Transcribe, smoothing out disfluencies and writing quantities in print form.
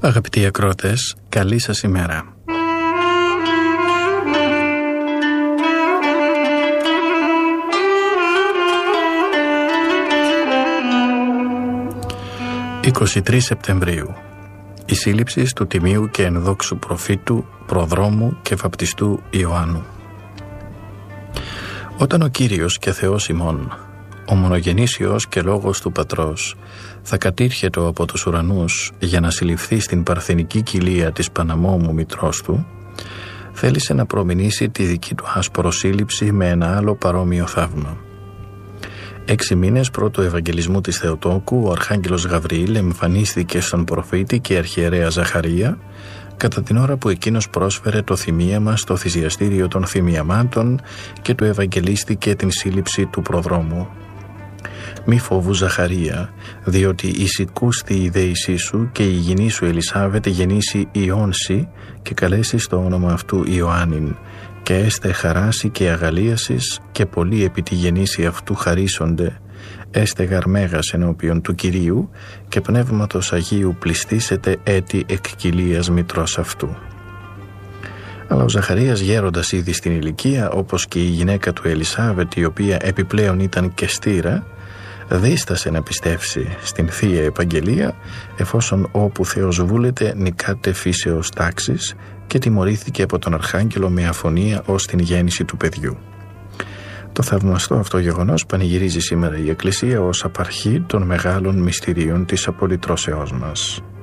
Αγαπητοί ακρότες, καλή σας ημέρα. «23 Σεπτεμβρίου. Η σύλληψη του τιμίου και ενδόξου προφήτου, προδρόμου και βαπτιστού Ιωάννου. Όταν ο Κύριος και Θεός ημών, ο μονογενής Υιός και Λόγος του Πατρός, θα κατήρχετο από τους ουρανούς για να συλληφθεί στην παρθενική κοιλία της Παναμόμου μητρός του, θέλησε να προμηνήσει τη δική του ασπροσύλληψη με ένα άλλο παρόμοιο θαύμα. 6 μήνες πρώτου Ευαγγελισμού της Θεοτόκου, ο Αρχάγγελος Γαβριήλ εμφανίστηκε στον προφήτη και αρχιερέα Ζαχαρία κατά την ώρα που εκείνος πρόσφερε το θυμίαμα στο θυσιαστήριο των θυμιαμάτων και του ευαγγελίστηκε την σύλληψη του προδρόμου. «Μη φόβου, Ζαχαρία, διότι εισηκούστη η δέησή σου και η γυνή σου Ελισάβετ γεννήσει Υιόνση και καλέσει το όνομα αυτού Ιωάννην, και έστε χαράσει και αγαλίασης και πολλοί επί τη γεννήση αυτού χαρίσονται, έστε γαρμέγας ενώπιον του Κυρίου και πνεύματος Αγίου πληστήσετε έτη εκ κοιλίας μητρός αυτού». Αλλά ο Ζαχαρίας, γέροντας ήδη στην ηλικία, όπως και η γυναίκα του Ελισάβετ, η οποία επιπλέον ήταν και στήρα, δίστασε να πιστεύσει στην Θεία Επαγγελία, εφόσον όπου Θεός βούλεται νικάται φύσεως τάξης, και τιμωρήθηκε από τον Αρχάγγελο με αφωνία ως την γέννηση του παιδιού. Το θαυμαστό αυτό γεγονός πανηγυρίζει σήμερα η Εκκλησία ως απαρχή των μεγάλων μυστηρίων της απολυτρώσεώς μας.